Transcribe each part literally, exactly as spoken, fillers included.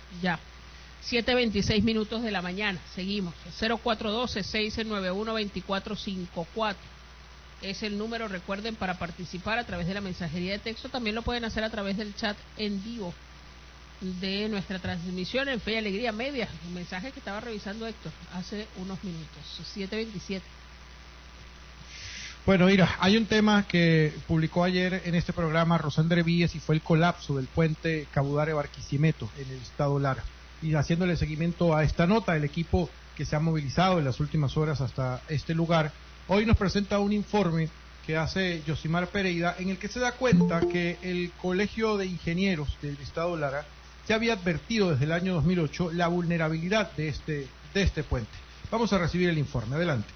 Ya. siete veintiséis minutos de la mañana. Seguimos. cero cuatro uno dos, seis nueve uno, dos cuatro cinco cuatro. Es el número, recuerden, para participar a través de la mensajería de texto. También lo pueden hacer a través del chat en vivo de nuestra transmisión en Fe y Alegría Media. Un mensaje que estaba revisando Héctor hace unos minutos. siete veintisiete. Bueno, mira, hay un tema que publicó ayer en este programa Rosandre Víez y fue el colapso del puente Cabudare-Barquisimeto en el estado Lara. Y haciéndole seguimiento a esta nota, el equipo que se ha movilizado en las últimas horas hasta este lugar, hoy nos presenta un informe que hace Yosimar Pereira, en el que se da cuenta que el Colegio de Ingenieros del estado Lara ya había advertido desde el año dos mil ocho la vulnerabilidad de este, de este puente. Vamos a recibir el informe. Adelante.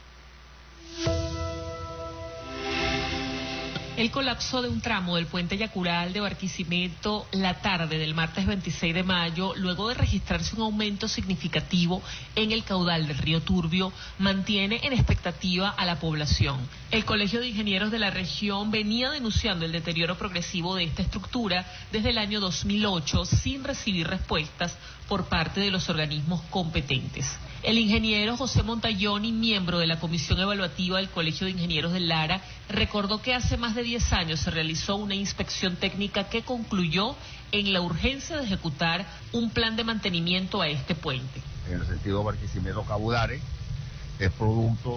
El colapso de un tramo del puente Yacural de Barquisimeto la tarde del martes veintiséis de mayo, luego de registrarse un aumento significativo en el caudal del río Turbio, mantiene en expectativa a la población. El Colegio de Ingenieros de la región venía denunciando el deterioro progresivo de esta estructura desde el año dos mil ocho sin recibir respuestas por parte de los organismos competentes. El ingeniero José Montalloni, miembro de la Comisión Evaluativa del Colegio de Ingenieros del Lara, recordó que hace más de diez años se realizó una inspección técnica que concluyó en la urgencia de ejecutar un plan de mantenimiento a este puente. En el sentido Barquisimeto-Cabudare, es producto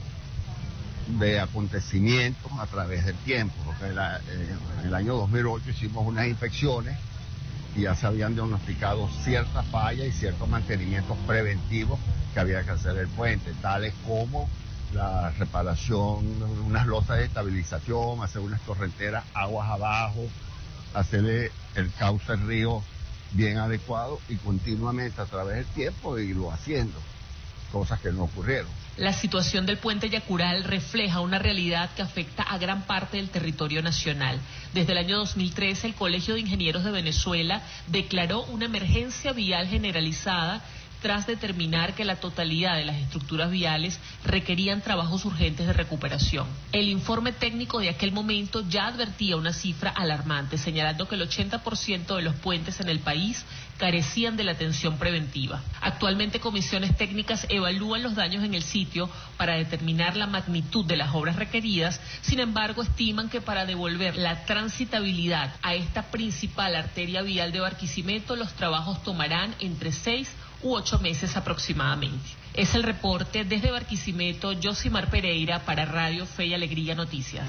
de acontecimientos a través del tiempo, porque en, la, en el año dos mil ocho hicimos unas inspecciones y ya se habían diagnosticado ciertas fallas y ciertos mantenimientos preventivos que había que hacer el puente, tales como la reparación, unas losas de estabilización, hacer unas torrenteras aguas abajo, hacerle el cauce del río bien adecuado y continuamente a través del tiempo irlo haciendo, cosas que no ocurrieron. La situación del puente Yacural refleja una realidad que afecta a gran parte del territorio nacional. Desde el año dos mil trece, el Colegio de Ingenieros de Venezuela declaró una emergencia vial generalizada tras determinar que la totalidad de las estructuras viales requerían trabajos urgentes de recuperación. El informe técnico de aquel momento ya advertía una cifra alarmante, señalando que el ochenta por ciento de los puentes en el país carecían de la atención preventiva. Actualmente, comisiones técnicas evalúan los daños en el sitio para determinar la magnitud de las obras requeridas. Sin embargo, estiman que para devolver la transitabilidad a esta principal arteria vial de Barquisimeto, los trabajos tomarán entre seis u ocho meses aproximadamente. Es el reporte desde Barquisimeto, Yosimar Pereira para Radio Fe y Alegría Noticias.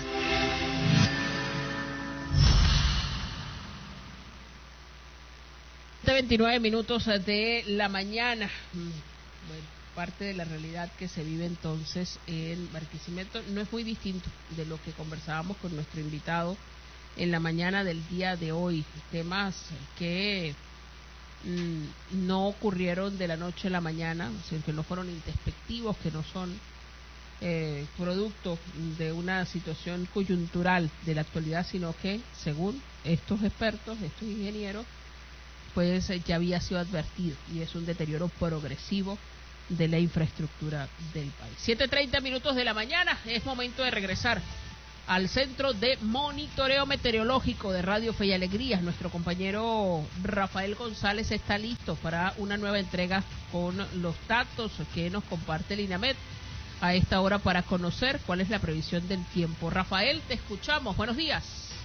veintinueve minutos de la mañana. Bueno, parte de la realidad que se vive entonces en Barquisimeto no es muy distinto de lo que conversábamos con nuestro invitado en la mañana del día de hoy. Temas que mmm, no ocurrieron de la noche a la mañana, o sea, que no fueron introspectivos, que no son eh, producto de una situación coyuntural de la actualidad, sino que, según estos expertos, estos ingenieros, pues ya había sido advertido y es un deterioro progresivo de la infraestructura del país. siete treinta minutos de la mañana, es momento de regresar al Centro de Monitoreo Meteorológico de Radio Fe y Alegría. Nuestro compañero Rafael González está listo para una nueva entrega con los datos que nos comparte el INAMED a esta hora para conocer cuál es la previsión del tiempo. Rafael, te escuchamos, buenos días.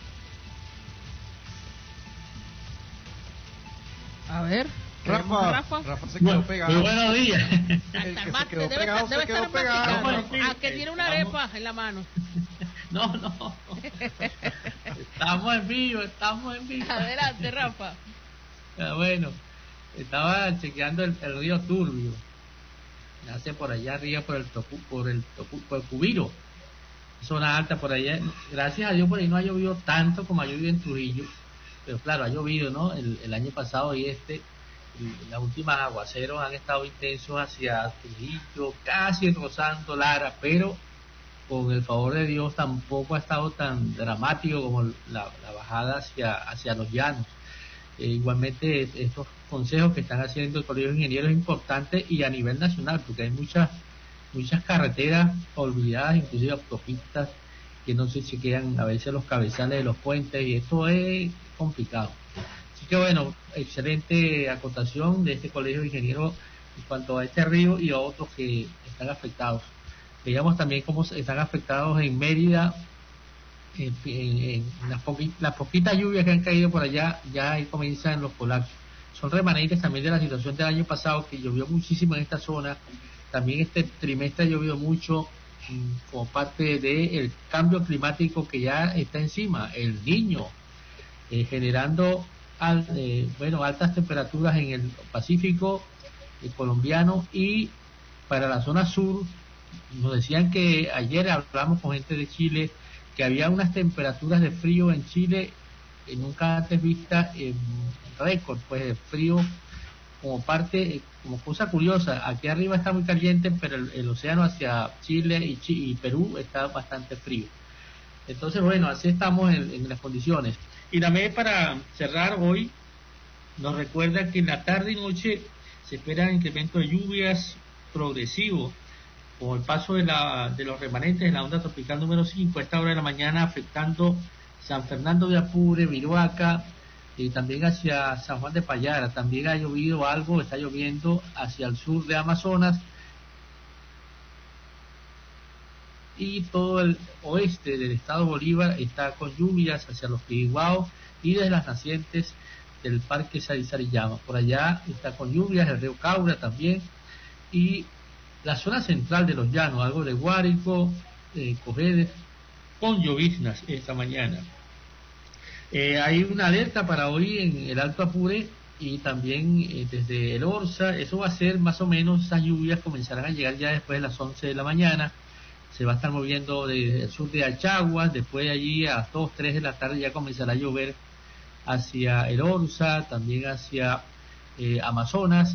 A ver, Rafa, Rafa, Rafa se quedó bueno, pegado. Muy buenos días. El que se quedó debe, pegado debe se quedó estar pegado. masticando. Ah, que tiene una arepa en la mano. No, no. Estamos en vivo, estamos en vivo. Adelante, Rafa. Ah, bueno, estaba chequeando el, el río Turbio. Nace por allá arriba por el tocu, por el tocu, por el Cubiro. Zona alta por allá. Gracias a Dios por ahí no ha llovido tanto como ha llovido en Trujillo. Pero claro, ha llovido, ¿no? El, el año pasado y este, y las últimas aguaceros han estado intensos hacia Trujillo, casi rozando Lara, pero con el favor de Dios tampoco ha estado tan dramático como la, la bajada hacia, hacia los llanos. Eh, igualmente, estos consejos que están haciendo el Colegio de Ingenieros es importante y a nivel nacional, porque hay muchas, muchas carreteras olvidadas, inclusive autopistas, que no sé si quedan a veces los cabezales de los puentes, y esto es complicado. Así que bueno, excelente acotación de este colegio de ingenieros en cuanto a este río y a otros que están afectados. Veamos también cómo están afectados en Mérida, en, en, en las, poqui, las poquitas lluvias que han caído por allá, ya ahí comienzan los colapsos. Son remanentes también de la situación del año pasado, que llovió muchísimo en esta zona. También este trimestre ha llovido mucho mmm, como parte del cambio climático que ya está encima, el Niño, eh, generando al, eh, bueno, altas temperaturas en el Pacífico el colombiano. Y para la zona sur nos decían que ayer hablamos con gente de Chile que había unas temperaturas de frío en Chile eh, nunca antes vistas, en récord pues de frío, como parte, como cosa curiosa. Aquí arriba está muy caliente, pero el, el océano hacia Chile y, Chi, y Perú está bastante frío. Entonces bueno, así estamos en, en las condiciones. Y también para cerrar hoy nos recuerda que en la tarde y noche se espera incremento de lluvias progresivo con el paso de, la, de los remanentes de la onda tropical número cinco a esta hora de la mañana, afectando San Fernando de Apure, Viroaca y también hacia San Juan de Payara. También ha llovido algo, está lloviendo hacia el sur de Amazonas y todo el oeste del estado Bolívar está con lluvias hacia los Piriguaos y desde las nacientes del Parque Sarisariyama. Por allá está con lluvias el río Caura también, y la zona central de los llanos, algo de Guárico, eh, Cojedes, con lloviznas esta mañana. Eh, hay una alerta para hoy en el Alto Apure y también eh, desde el Orza. Eso va a ser más o menos, esas lluvias comenzarán a llegar ya después de las once de la mañana. Se va a estar moviendo desde el sur de Achaguas, después de allí a las dos, tres de la tarde ya comenzará a llover hacia el Orza, también hacia eh, Amazonas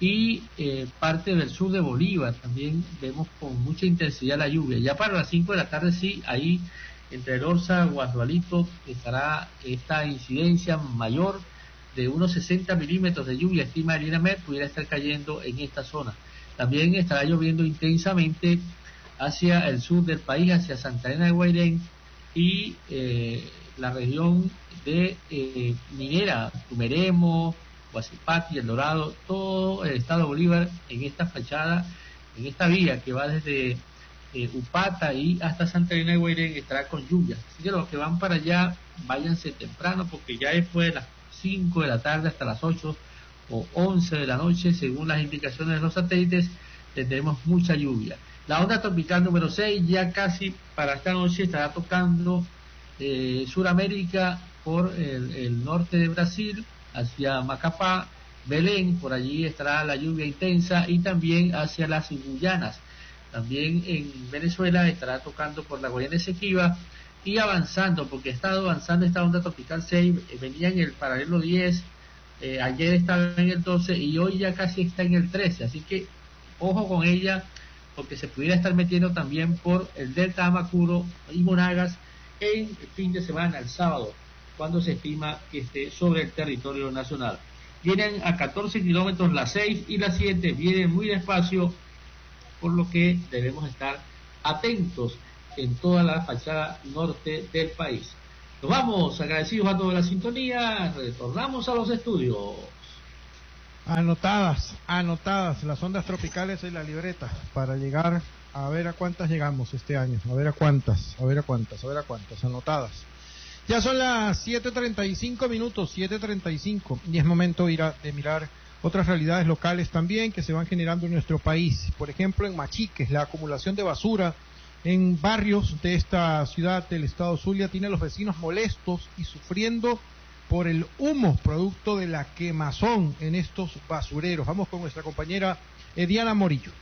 y eh, parte del sur de Bolívar. También vemos con mucha intensidad la lluvia. Ya para las cinco de la tarde sí, ahí entre el Orza, Guadualito, estará esta incidencia mayor de unos sesenta milímetros de lluvia, estima el INAMED, pudiera estar cayendo en esta zona. También estará lloviendo intensamente hacia el sur del país, hacia Santa Elena de Guairén y eh, la región de eh, Minera, Tumeremo, Guasipati, El Dorado, todo el estado de Bolívar en esta fachada, en esta vía que va desde eh, Upata y hasta Santa Elena de Guairén estará con lluvias. Así que los que van para allá, váyanse temprano, porque ya después de las cinco de la tarde hasta las ocho o once de la noche, según las indicaciones de los satélites, tendremos mucha lluvia. La onda tropical número seis ya casi para esta noche estará tocando eh, Suramérica por el, el norte de Brasil, hacia Macapá, Belén, por allí estará la lluvia intensa, y también hacia las Guyanas. También en Venezuela estará tocando por la Guayana Esequiba y avanzando, porque ha estado avanzando esta onda tropical seis, eh, venía en el paralelo diez, eh, ayer estaba en el doce y hoy ya casi está en el trece, así que ojo con ella, porque se pudiera estar metiendo también por el delta Amacuro y Monagas en el fin de semana, el sábado, cuando se estima que esté sobre el territorio nacional. Vienen a catorce kilómetros las seis y las siete, vienen muy despacio, por lo que debemos estar atentos en toda la fachada norte del país. Nos vamos, agradecidos a toda la sintonía, retornamos a los estudios. Anotadas, anotadas las ondas tropicales en la libreta para llegar a ver a cuántas llegamos este año, a ver a cuántas, a ver a cuántas, a ver a cuántas, anotadas. Ya son las siete treinta y cinco minutos, siete treinta y cinco, y es momento de, ir a, de mirar otras realidades locales también que se van generando en nuestro país. Por ejemplo, en Machiques, la acumulación de basura en barrios de esta ciudad del estado Zulia tiene a los vecinos molestos y sufriendo por el humo producto de la quemazón en estos basureros. Vamos con nuestra compañera Ediana Morillo.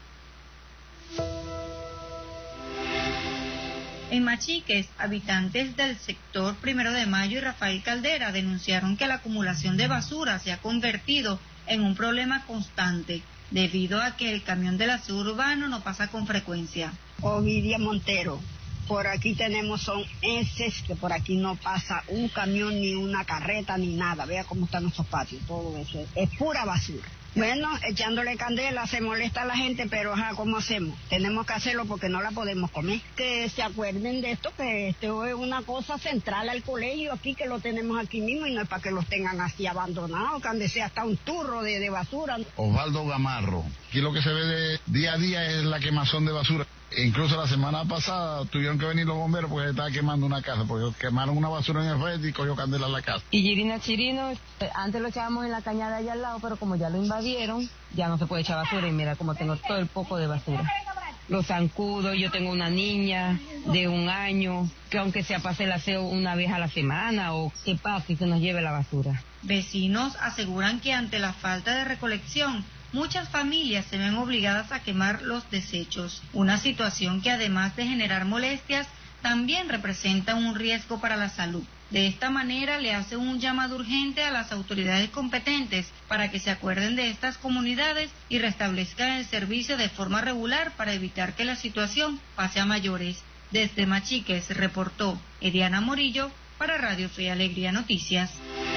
En Machiques, habitantes del sector Primero de Mayo y Rafael Caldera denunciaron que la acumulación de basura se ha convertido en un problema constante debido a que el camión del aseo urbano no pasa con frecuencia. Ovidia Montero. Por aquí tenemos son heces, que por aquí no pasa un camión, ni una carreta, ni nada. Vea cómo están nuestros patios, todo eso es, es pura basura. Bueno, echándole candela se molesta a la gente, pero ajá, ¿cómo hacemos? Tenemos que hacerlo porque no la podemos comer. Que se acuerden de esto, que esto es una cosa central al colegio aquí, que lo tenemos aquí mismo, y no es para que los tengan así abandonados, que ande sea hasta un turro de, de basura. Osvaldo Gamarro. Aquí lo que se ve de día a día es la quemazón de basura. Incluso la semana pasada tuvieron que venir los bomberos porque se estaba quemando una casa, porque quemaron una basura en el frente y cogió candela a la casa. Y Girina Chirino, antes lo echábamos en la cañada allá al lado, pero como ya lo invadieron, ya no se puede echar basura, y mira cómo tengo todo el poco de basura. Los zancudos, yo tengo una niña de un año, que aunque sea pase el aseo una vez a la semana, o que pase y se nos lleve la basura. Vecinos aseguran que ante la falta de recolección, muchas familias se ven obligadas a quemar los desechos, una situación que además de generar molestias, también representa un riesgo para la salud. De esta manera le hace un llamado urgente a las autoridades competentes para que se acuerden de estas comunidades y restablezcan el servicio de forma regular para evitar que la situación pase a mayores. Desde Machiques reportó Ediana Morillo para Radio Fe y Alegría Noticias.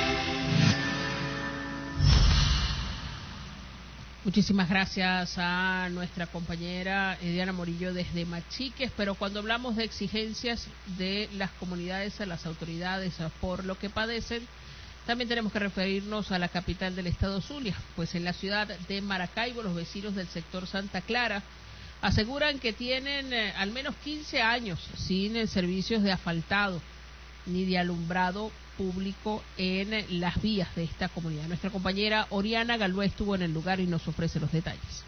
Muchísimas gracias a nuestra compañera Ediana Morillo desde Machiques, pero cuando hablamos de exigencias de las comunidades a las autoridades por lo que padecen, también tenemos que referirnos a la capital del estado Zulia, pues en la ciudad de Maracaibo los vecinos del sector Santa Clara aseguran que tienen eh, al menos quince años sin eh, servicios de asfaltado ni de alumbrado público en las vías de esta comunidad. Nuestra compañera Oriana Galvez estuvo en el lugar y nos ofrece los detalles.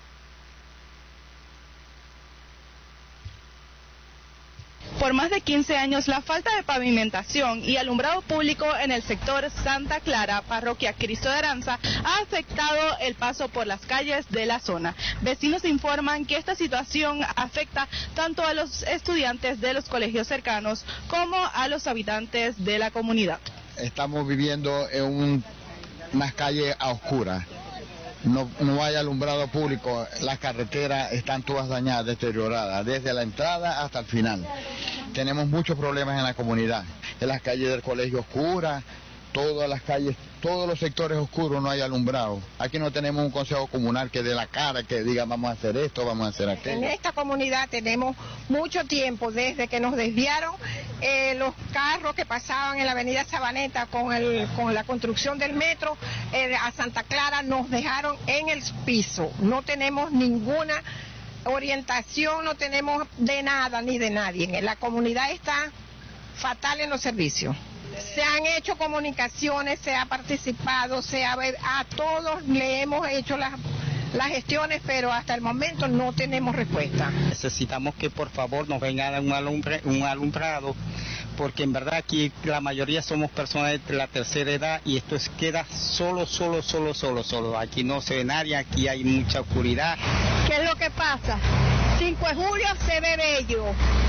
Por más de quince años, la falta de pavimentación y alumbrado público en el sector Santa Clara, parroquia Cristo de Aranza, ha afectado el paso por las calles de la zona. Vecinos informan que esta situación afecta tanto a los estudiantes de los colegios cercanos como a los habitantes de la comunidad. Estamos viviendo en un, unas calles a oscuras. No, no hay alumbrado público, las carreteras están todas dañadas, deterioradas, desde la entrada hasta el final. Tenemos muchos problemas en la comunidad, en las calles del colegio oscuras, todas las calles, todos los sectores oscuros no hay alumbrado. Aquí no tenemos un consejo comunal que dé la cara, que diga vamos a hacer esto, vamos a hacer aquello. En esta comunidad tenemos mucho tiempo desde que nos desviaron eh, los carros que pasaban en la avenida Sabaneta con, el, con la construcción del metro eh, a Santa Clara, nos dejaron en el piso. No tenemos ninguna orientación, no tenemos de nada ni de nadie. La comunidad está fatal en los servicios. Se han hecho comunicaciones, se ha participado, se ha, a todos le hemos hecho las, las gestiones, pero hasta el momento no tenemos respuesta. Necesitamos que por favor nos vengan un, alumbre, un alumbrado, porque en verdad aquí la mayoría somos personas de la tercera edad y esto es, queda solo, solo, solo, solo, solo. Aquí no se ve nadie, aquí hay mucha oscuridad. ¿Qué es lo que pasa? cinco de julio se ve bello.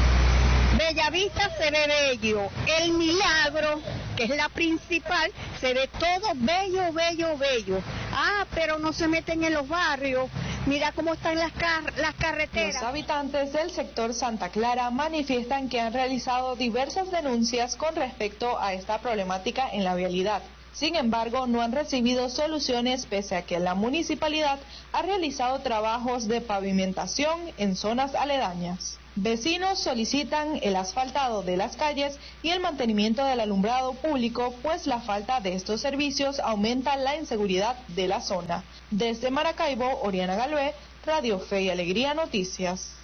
Bellavista se ve bello, El Milagro, que es la principal, se ve todo bello, bello, bello. Ah, pero no se meten en los barrios, mira cómo están las, car las carreteras. Los habitantes del sector Santa Clara manifiestan que han realizado diversas denuncias con respecto a esta problemática en la vialidad. Sin embargo, no han recibido soluciones pese a que la municipalidad ha realizado trabajos de pavimentación en zonas aledañas. Vecinos solicitan el asfaltado de las calles y el mantenimiento del alumbrado público, pues la falta de estos servicios aumenta la inseguridad de la zona. Desde Maracaibo, Oriana Galvez, Radio Fe y Alegría Noticias.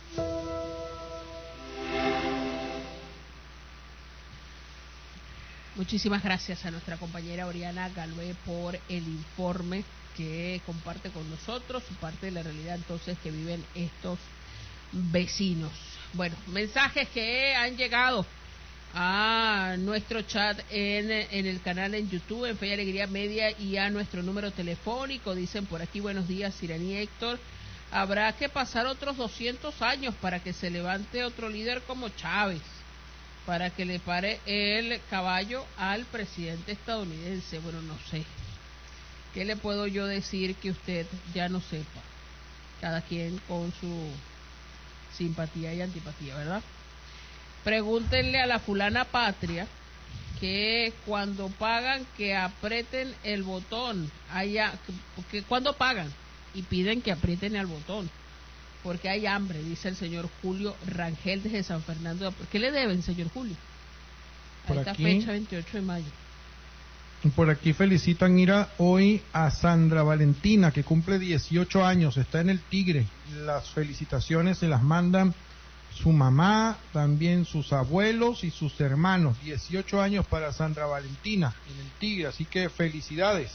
Muchísimas gracias a nuestra compañera Oriana Galvez por el informe que comparte con nosotros, su parte de la realidad entonces que viven estos vecinos. Bueno, mensajes que han llegado a nuestro chat en, en el canal en YouTube, en Fe y Alegría Media, y a nuestro número telefónico. Dicen por aquí, buenos días, Irani Héctor. Habrá que pasar otros doscientos años para que se levante otro líder como Chávez, para que le pare el caballo al presidente estadounidense. Bueno, no sé. ¿Qué le puedo yo decir que usted ya no sepa? Cada quien con su simpatía y antipatía, ¿verdad? Pregúntenle a la fulana patria que cuando pagan que aprieten el botón, allá, que cuando pagan y piden que aprieten el botón, porque hay hambre, dice el señor Julio Rangel desde San Fernando. ¿Qué le deben, señor Julio? A Por esta aquí, fecha, veintiocho de mayo. Por aquí felicitan Ira hoy a Sandra Valentina, que cumple dieciocho años, está en el Tigre. Las felicitaciones se las mandan su mamá, también sus abuelos y sus hermanos. dieciocho años para Sandra Valentina en el Tigre, así que felicidades.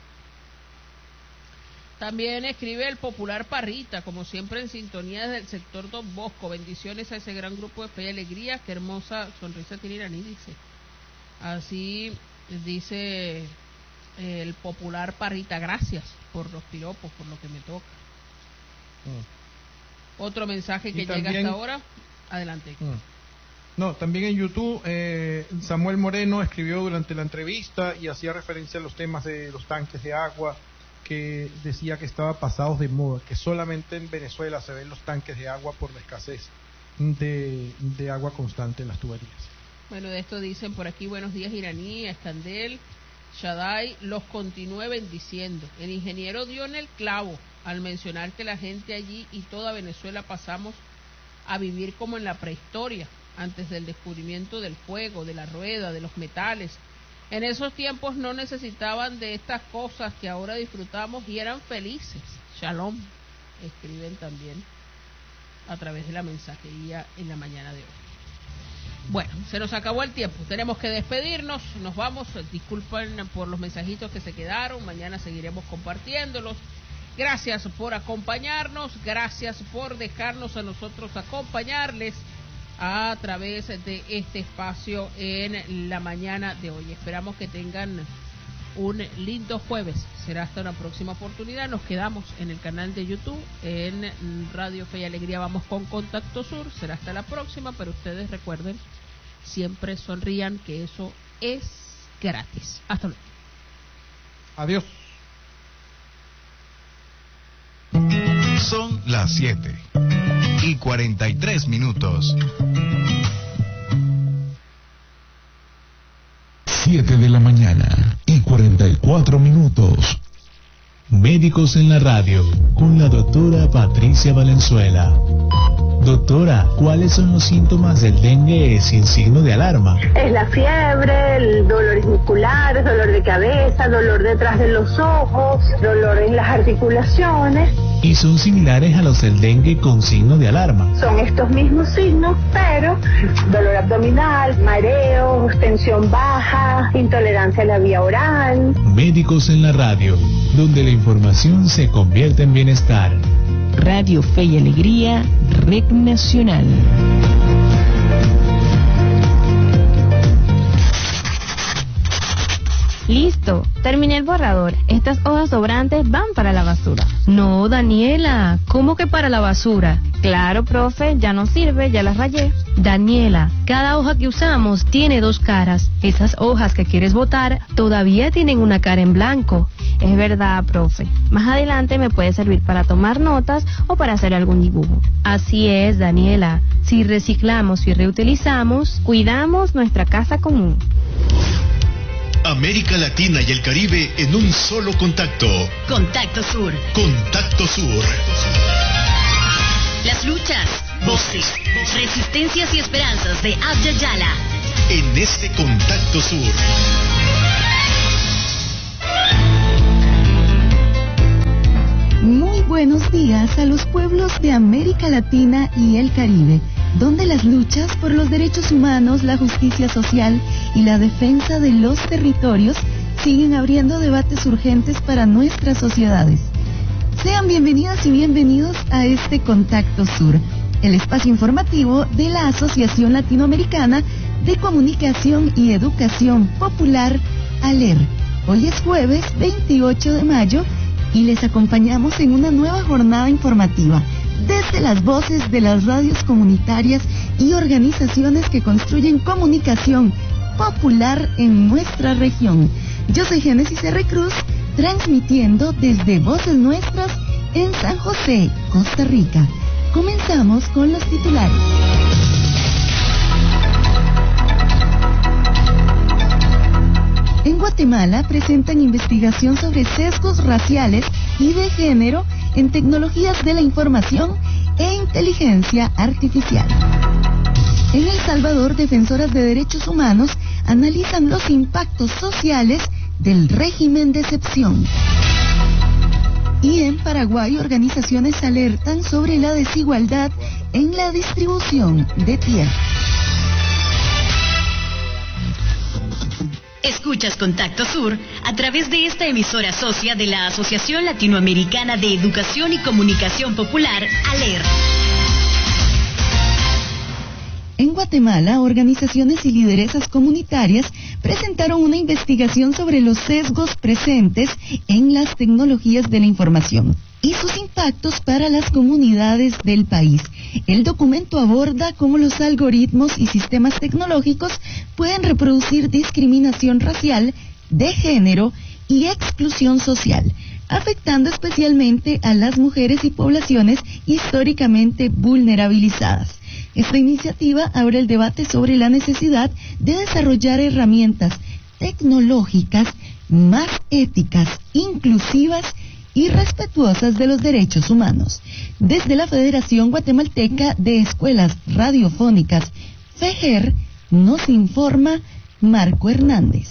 También escribe el popular Parrita, como siempre en sintonía desde el sector Don Bosco. Bendiciones a ese gran grupo de fe y alegría. Qué hermosa sonrisa tiene Iraní, dice. Así dice el popular Parrita. Gracias por los piropos, por lo que me toca. Mm. Otro mensaje que y llega también, hasta ahora. Adelante. Mm. No, también en YouTube eh, Samuel Moreno escribió durante la entrevista y hacía referencia a los temas de los tanques de agua, que decía que estaba pasados de moda, que solamente en Venezuela se ven los tanques de agua por la escasez de, de agua constante en las tuberías. Bueno, de esto dicen por aquí: buenos días Iraní, Escandel, Shaddai los continúe bendiciendo. El ingeniero dio en el clavo al mencionar que la gente allí y toda Venezuela pasamos a vivir como en la prehistoria, antes del descubrimiento del fuego, de la rueda, de los metales. En esos tiempos no necesitaban de estas cosas que ahora disfrutamos y eran felices. Shalom, escriben también a través de la mensajería en la mañana de hoy. Bueno, se nos acabó el tiempo, tenemos que despedirnos, nos vamos, disculpen por los mensajitos que se quedaron, mañana seguiremos compartiéndolos. Gracias por acompañarnos, gracias por dejarnos a nosotros acompañarles a través de este espacio en la mañana de hoy. Esperamos que tengan un lindo jueves. Será hasta una próxima oportunidad. Nos quedamos en el canal de YouTube, en Radio Fe y Alegría. Vamos con Contacto Sur. Será hasta la próxima, pero ustedes recuerden, siempre sonrían, que eso es gratis. Hasta luego. Adiós. Son las siete y cuarenta y tres minutos. siete de la mañana y cuarenta y cuatro minutos. Médicos en la radio con la doctora Patricia Valenzuela. Doctora, ¿cuáles son los síntomas del dengue sin signo de alarma? Es la fiebre, el dolores musculares, dolor de cabeza, dolor detrás de los ojos, dolor en las articulaciones. ¿Y son similares a los del dengue con signo de alarma? Son estos mismos signos, pero dolor abdominal, mareos, tensión baja, intolerancia a la vía oral. Médicos en la radio, donde la información se convierte en bienestar. Radio Fe y Alegría, Red Nacional. Listo, terminé el borrador. Estas hojas sobrantes van para la basura. No, Daniela, ¿cómo que para la basura? Claro, profe, ya no sirve, ya las rayé. Daniela, cada hoja que usamos tiene dos caras. Esas hojas que quieres botar todavía tienen una cara en blanco. Es verdad, profe. Más adelante me puede servir para tomar notas o para hacer algún dibujo. Así es, Daniela. Si reciclamos y reutilizamos, cuidamos nuestra casa común. América Latina y el Caribe en un solo contacto. Contacto Sur. Contacto Sur. Las luchas, voces, resistencias y esperanzas de Abya Yala. En este Contacto Sur. Muy buenos días a los pueblos de América Latina y el Caribe, donde las luchas por los derechos humanos, la justicia social y la defensa de los territorios siguen abriendo debates urgentes para nuestras sociedades. Sean bienvenidas y bienvenidos a este Contacto Sur, el espacio informativo de la Asociación Latinoamericana de Comunicación y Educación Popular, ALER. Hoy es jueves veintiocho de mayo y les acompañamos en una nueva jornada informativa desde las voces de las radios comunitarias y organizaciones que construyen comunicación popular en nuestra región. Yo soy Génesis R. Cruz, transmitiendo desde Voces Nuestras en San José, Costa Rica. Comenzamos con los titulares. En Guatemala presentan investigación sobre sesgos raciales y de género en tecnologías de la información e inteligencia artificial. En El Salvador, defensoras de derechos humanos analizan los impactos sociales del régimen de excepción. Y en Paraguay, organizaciones alertan sobre la desigualdad en la distribución de tierras. Escuchas Contacto Sur a través de esta emisora socia de la Asociación Latinoamericana de Educación y Comunicación Popular, ALER. En Guatemala, organizaciones y lideresas comunitarias presentaron una investigación sobre los sesgos presentes en las tecnologías de la información y sus impactos para las comunidades del país. El documento aborda cómo los algoritmos y sistemas tecnológicos pueden reproducir discriminación racial, de género y exclusión social, afectando especialmente a las mujeres y poblaciones históricamente vulnerabilizadas. Esta iniciativa abre el debate sobre la necesidad de desarrollar herramientas tecnológicas más éticas, inclusivas y respetuosas de los derechos humanos. Desde la Federación Guatemalteca de Escuelas Radiofónicas, FEGER, nos informa Marco Hernández.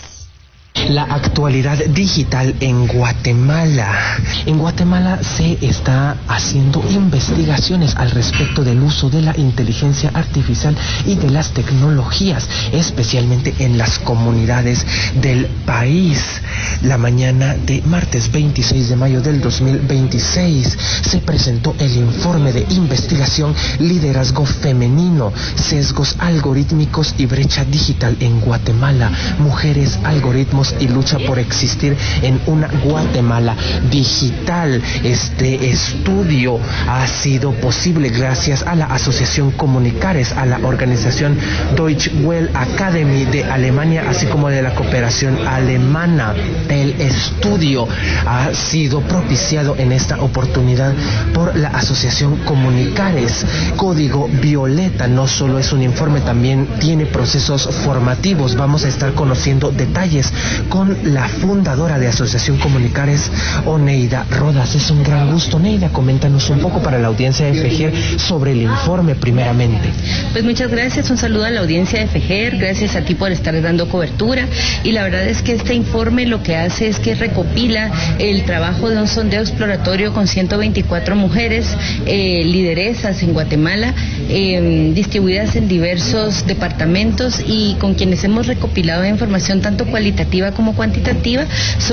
La actualidad digital en Guatemala. En Guatemala se está haciendo investigaciones al respecto del uso de la inteligencia artificial y de las tecnologías, especialmente en las comunidades del país. La mañana de martes veintiséis de mayo del dos mil veintiséis se presentó el informe de investigación Liderazgo Femenino, Sesgos Algorítmicos y Brecha Digital en Guatemala, Mujeres, Algoritmos y lucha por existir en una Guatemala digital. Este estudio ha sido posible gracias a la Asociación Comunicares, a la organización Deutsche Welle Academy de Alemania, así como de la cooperación alemana. El estudio ha sido propiciado en esta oportunidad por la Asociación Comunicares. Código Violeta no solo es un informe, también tiene procesos formativos. Vamos a estar conociendo detalles con la fundadora de Asociación Comunicares, Oneida Rodas. Es un gran gusto. Oneida, coméntanos un poco para la audiencia de FEGER sobre el informe primeramente. Pues muchas gracias, un saludo a la audiencia de FEGER, gracias a ti por estar dando cobertura, y la verdad es que este informe lo que hace es que recopila el trabajo de un sondeo exploratorio con ciento veinticuatro mujeres eh, lideresas en Guatemala, eh, distribuidas en diversos departamentos, y con quienes hemos recopilado información tanto cualitativa como cuantitativa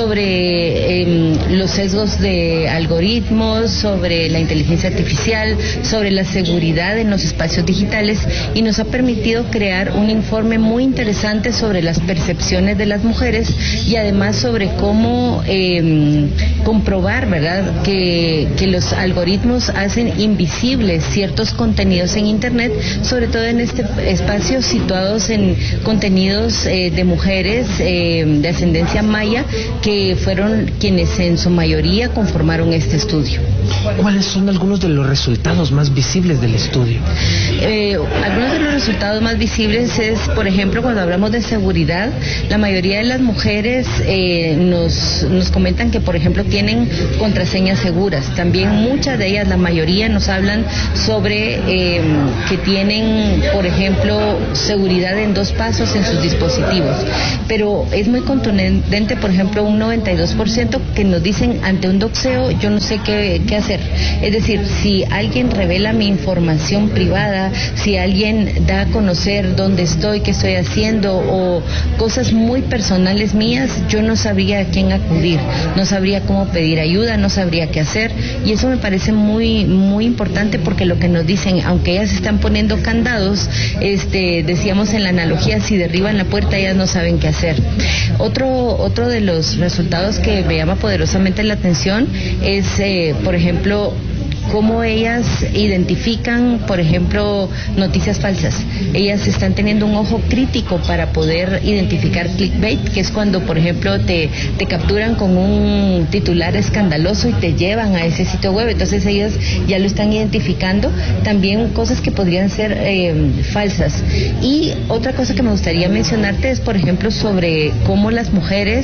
sobre eh, los sesgos de algoritmos, sobre la inteligencia artificial, sobre la seguridad en los espacios digitales, y nos ha permitido crear un informe muy interesante sobre las percepciones de las mujeres y además sobre cómo eh, comprobar, ¿verdad?, que, que los algoritmos hacen invisibles ciertos contenidos en Internet, sobre todo en este espacio situados en contenidos eh, de mujeres eh, de ascendencia maya, que fueron quienes en su mayoría conformaron este estudio. ¿Cuáles son algunos de los resultados más visibles del estudio? Eh, algunos de los resultados más visibles es, por ejemplo, cuando hablamos de seguridad, la mayoría de las mujeres eh, nos, nos comentan que, por ejemplo, tienen contraseñas seguras. También muchas de ellas, la mayoría, nos hablan sobre eh, que tienen, por ejemplo, seguridad en dos pasos en sus dispositivos. Pero es muy contundente, por ejemplo, un noventa y dos por ciento que nos dicen, ante un doxeo yo no sé qué, qué hacer. Es decir, si alguien revela mi información privada, si alguien da a conocer dónde estoy, qué estoy haciendo, o cosas muy personales mías, yo no sabría a quién acudir, no sabría cómo pedir ayuda, no sabría qué hacer, y eso me parece muy muy importante, porque lo que nos dicen, aunque ellas están poniendo candados, este, decíamos en la analogía, si derriban la puerta ellas no saben qué hacer. Otro otro de los resultados que me llama poderosamente la atención es, eh, por ejemplo, cómo ellas identifican, por ejemplo, noticias falsas. Ellas están teniendo un ojo crítico para poder identificar clickbait, que es cuando, por ejemplo, te, te capturan con un titular escandaloso y te llevan a ese sitio web. Entonces ellas ya lo están identificando. También cosas que podrían ser eh, falsas. Y otra cosa que me gustaría mencionarte es, por ejemplo, sobre cómo las mujeres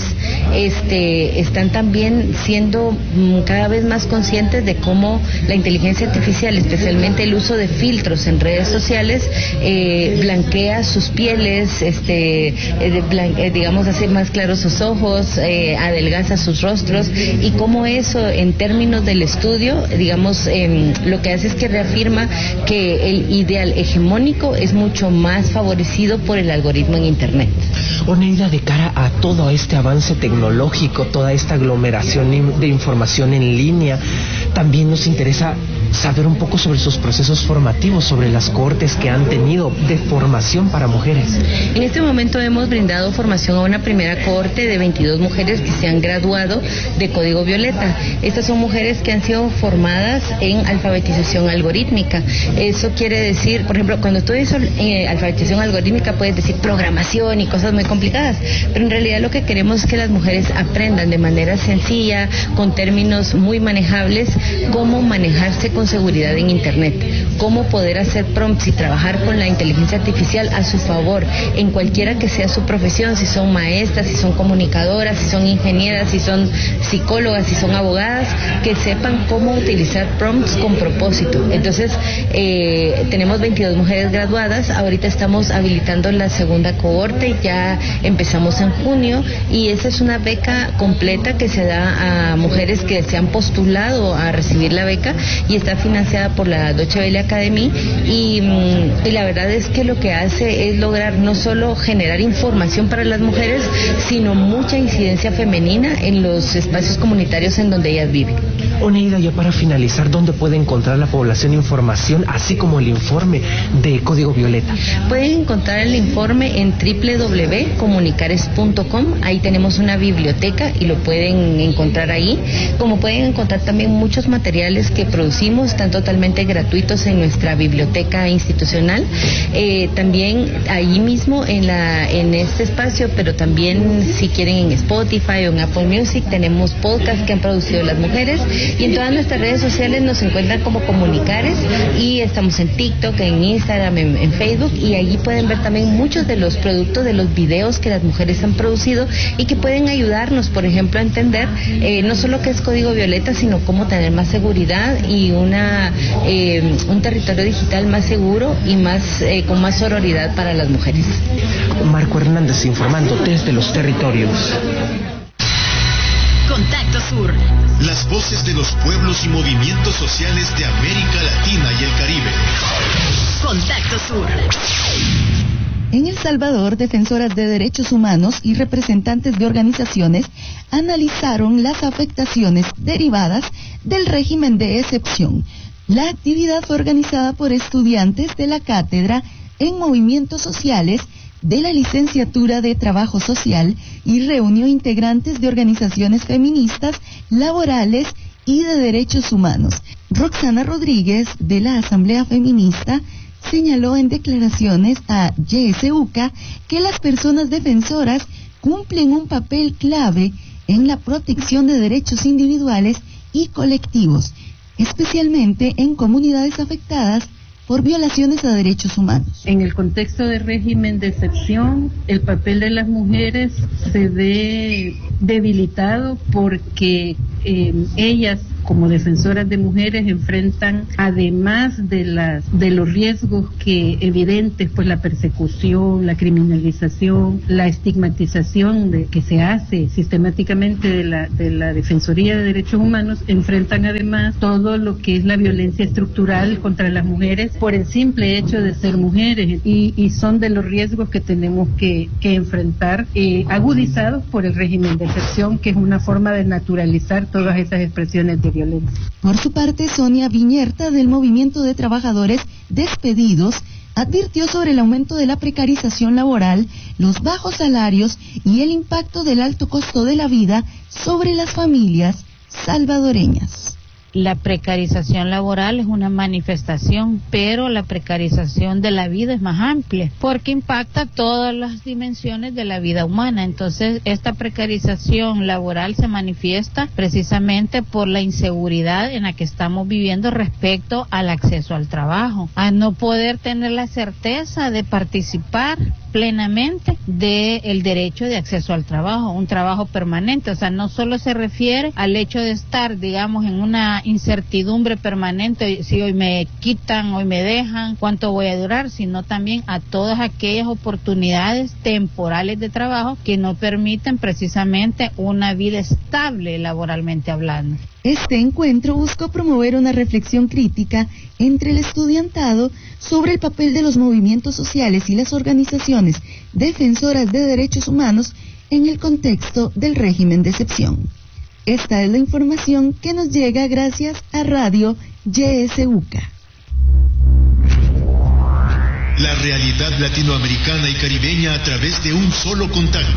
este, están también siendo mm, cada vez más conscientes de cómo la inteligencia artificial, especialmente el uso de filtros en redes sociales, eh, blanquea sus pieles, este, eh, blan- eh, digamos, hace más claros sus ojos, eh, adelgaza sus rostros, y cómo eso, en términos del estudio, digamos, eh, lo que hace es que reafirma que el ideal hegemónico es mucho más favorecido por el algoritmo en Internet. Oneida, de cara a todo este avance tecnológico, toda esta aglomeración de información en línea, también nos interesa saber un poco sobre sus procesos formativos, sobre las cohortes que han tenido de formación para mujeres. En este momento hemos brindado formación a una primera cohorte de veintidós mujeres que se han graduado de Código Violeta. Estas son mujeres que han sido formadas en alfabetización algorítmica. Eso quiere decir, por ejemplo, cuando tú dices eh, alfabetización algorítmica puedes decir programación y cosas muy complicadas, pero en realidad lo que queremos es que las mujeres aprendan de manera sencilla, con términos muy manejables, cómo manejarse con seguridad en Internet, cómo poder hacer prompts y trabajar con la inteligencia artificial a su favor en cualquiera que sea su profesión, si son maestras, si son comunicadoras, si son ingenieras, si son psicólogas, si son abogadas, que sepan cómo utilizar prompts con propósito. Entonces, eh, tenemos veintidós mujeres graduadas, ahorita estamos habilitando la segunda cohorte, ya empezamos en junio, y esa es una beca completa que se da a mujeres que se han postulado a recibir la beca y está financiada por la Deutsche Welle Academy, y, y la verdad es que lo que hace es lograr no solo generar información para las mujeres, sino mucha incidencia femenina en los espacios comunitarios en donde ellas viven. Oneida, ya para finalizar, ¿dónde puede encontrar la población información, así como el informe de Código Violeta? Pueden encontrar el informe en doble u doble u doble u punto comunicares punto com, ahí tenemos una biblioteca y lo pueden encontrar ahí, como pueden encontrar también muchos materiales que producimos, están totalmente gratuitos en nuestra biblioteca institucional, eh, también ahí mismo en, la, en este espacio, pero también si quieren en Spotify o en Apple Music, tenemos podcasts que han producido las mujeres, y en todas nuestras redes sociales nos encuentran como Comunicares, y estamos en TikTok, en Instagram, en, en Facebook, y allí pueden ver también muchos de los productos de los videos que las mujeres han producido y que pueden ayudarnos, por ejemplo, a entender eh, no solo qué es Código Violeta, sino cómo tener más seguridad y una eh, un territorio digital más seguro y más eh, con más sororidad para las mujeres. Marco Hernández informando desde los territorios. Contacto Sur. Las voces de los pueblos y movimientos sociales de América Latina y el Caribe. Contacto Sur. En El Salvador, defensoras de derechos humanos y representantes de organizaciones analizaron las afectaciones derivadas del régimen de excepción. La actividad fue organizada por estudiantes de la Cátedra en Movimientos Sociales de la Licenciatura de Trabajo Social y reunió integrantes de organizaciones feministas, laborales y de derechos humanos. Roxana Rodríguez, de la Asamblea Feminista, señaló en declaraciones a Y S U C A que las personas defensoras cumplen un papel clave en la protección de derechos individuales y colectivos, especialmente en comunidades afectadas por violaciones a derechos humanos. En el contexto de régimen de excepción, el papel de las mujeres se ve debilitado porque eh, ellas, como defensoras de mujeres, enfrentan, además de las de los riesgos que evidentes, pues la persecución, la criminalización, la estigmatización de, que se hace sistemáticamente de la de la Defensoría de Derechos Humanos, enfrentan además todo lo que es la violencia estructural contra las mujeres por el simple hecho de ser mujeres, y, y son de los riesgos que tenemos que, que enfrentar, eh, agudizados por el régimen de excepción, que es una forma de naturalizar todas esas expresiones de violencia. Por su parte, Sonia Viñerta, del Movimiento de Trabajadores Despedidos, advirtió sobre el aumento de la precarización laboral, los bajos salarios y el impacto del alto costo de la vida sobre las familias salvadoreñas. La precarización laboral es una manifestación, pero la precarización de la vida es más amplia, porque impacta todas las dimensiones de la vida humana. Entonces, esta precarización laboral se manifiesta precisamente por la inseguridad en la que estamos viviendo respecto al acceso al trabajo, a no poder tener la certeza de participar plenamente del derecho de acceso al trabajo, un trabajo permanente. O sea, no solo se refiere al hecho de estar, digamos, en una incertidumbre permanente, si hoy me quitan, hoy me dejan, cuánto voy a durar, sino también a todas aquellas oportunidades temporales de trabajo que no permiten precisamente una vida estable laboralmente hablando. Este encuentro buscó promover una reflexión crítica entre el estudiantado sobre el papel de los movimientos sociales y las organizaciones defensoras de derechos humanos en el contexto del régimen de excepción. Esta es la información que nos llega gracias a Radio Y S U C A. La realidad latinoamericana y caribeña a través de un solo contacto.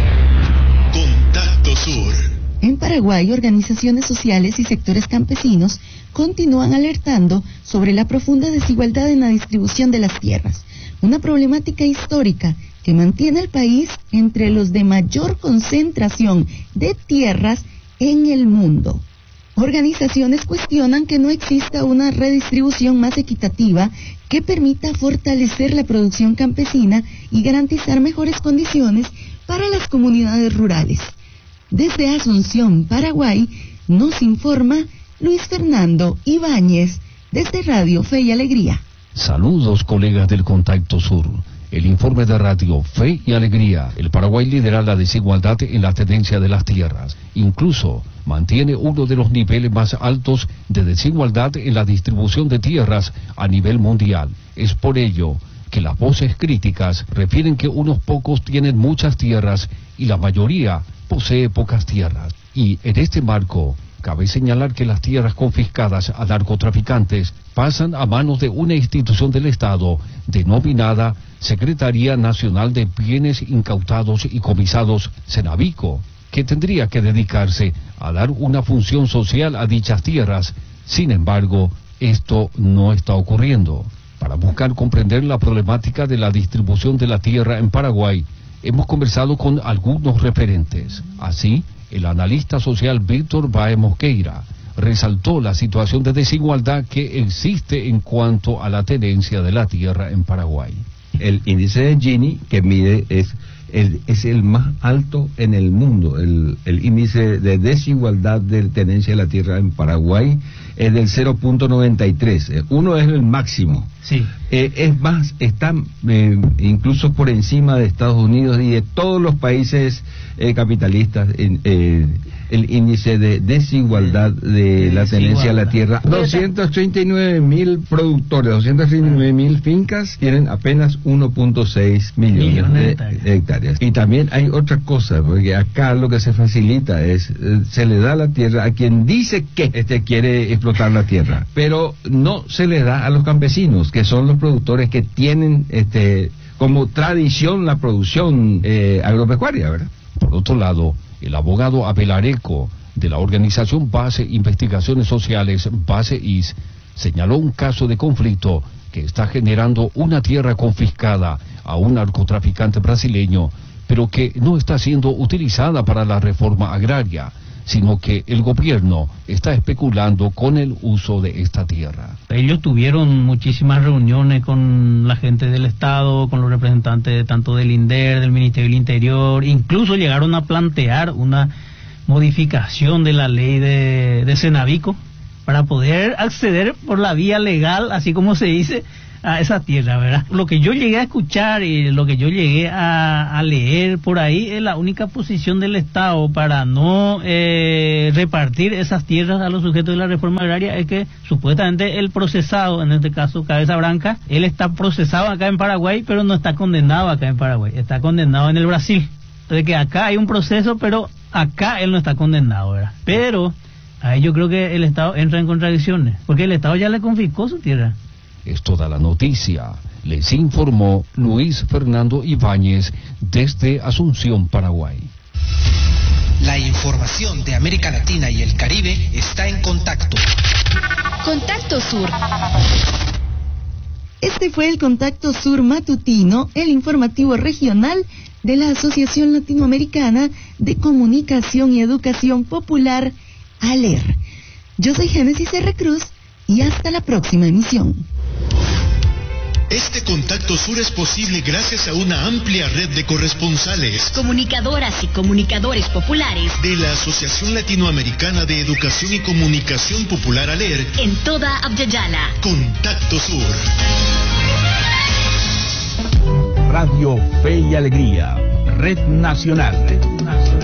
Contacto Sur. En Paraguay, organizaciones sociales y sectores campesinos continúan alertando sobre la profunda desigualdad en la distribución de las tierras, una problemática histórica que mantiene al país entre los de mayor concentración de tierras en el mundo. Organizaciones cuestionan que no exista una redistribución más equitativa que permita fortalecer la producción campesina y garantizar mejores condiciones para las comunidades rurales. Desde Asunción, Paraguay, nos informa Luis Fernando Ibáñez, desde Radio Fe y Alegría. Saludos, colegas del Contacto Sur. El informe de Radio Fe y Alegría. El Paraguay lidera la desigualdad en la tenencia de las tierras. Incluso mantiene uno de los niveles más altos de desigualdad en la distribución de tierras a nivel mundial. Es por ello que las voces críticas refieren que unos pocos tienen muchas tierras y la mayoría posee pocas tierras. Y en este marco, cabe señalar que las tierras confiscadas a narcotraficantes pasan a manos de una institución del Estado denominada Secretaría Nacional de Bienes Incautados y Comisados, Senavico, que tendría que dedicarse a dar una función social a dichas tierras. Sin embargo, esto no está ocurriendo. Para buscar comprender la problemática de la distribución de la tierra en Paraguay, hemos conversado con algunos referentes. Así, el analista social Víctor Bae Mosqueira resaltó la situación de desigualdad que existe en cuanto a la tenencia de la tierra en Paraguay. El índice de Gini que mide es el, es el más alto en el mundo. El, el índice de desigualdad de tenencia de la tierra en Paraguay es del cero punto noventa y tres. Uno es el máximo. Sí. Eh, es más, está eh, incluso por encima de Estados Unidos y de todos los países eh, capitalistas. En, eh, el índice de desigualdad de la tenencia de la tierra. doscientos treinta y nueve mil productores, doscientos treinta y nueve mil fincas tienen apenas uno punto seis millones de, hectáreas. de hectáreas. Y también hay otra cosa, porque acá lo que se facilita es, eh, se le da la tierra a quien dice que este quiere explotar la tierra, pero no se le da a los campesinos, que son los productores que tienen este como tradición la producción eh, agropecuaria, ¿verdad? Por otro lado, el abogado Abel Areco, de la organización Base Investigaciones Sociales, Base I S, señaló un caso de conflicto que está generando una tierra confiscada a un narcotraficante brasileño, pero que no está siendo utilizada para la reforma agraria, sino que el gobierno está especulando con el uso de esta tierra. Ellos tuvieron muchísimas reuniones con la gente del Estado, con los representantes tanto del INDER, del Ministerio del Interior, incluso llegaron a plantear una modificación de la ley de, de Senavico para poder acceder por la vía legal, así como se dice, a esa tierra, ¿verdad? Lo que yo llegué a escuchar y lo que yo llegué a, a leer por ahí es la única posición del Estado para no eh, repartir esas tierras a los sujetos de la reforma agraria es que supuestamente el procesado, en este caso Cabeza Branca, él está procesado acá en Paraguay, pero no está condenado acá en Paraguay, está condenado en el Brasil. Entonces que acá hay un proceso, pero acá él no está condenado, ¿verdad? Pero ahí yo creo que el Estado entra en contradicciones, porque el Estado ya le confiscó su tierra. Es toda la noticia. Les informó Luis Fernando Ibáñez desde Asunción, Paraguay. La información de América Latina y el Caribe está en Contacto. Contacto Sur. Este fue el Contacto Sur matutino, el informativo regional de la Asociación Latinoamericana de Comunicación y Educación Popular, ALER. Yo soy Génesis R. Cruz y hasta la próxima emisión. Este Contacto Sur es posible gracias a una amplia red de corresponsales, comunicadoras y comunicadores populares de la Asociación Latinoamericana de Educación y Comunicación Popular ALER en toda Abya-Yala. Contacto Sur. Radio Fe y Alegría, Red Nacional. Red Nacional.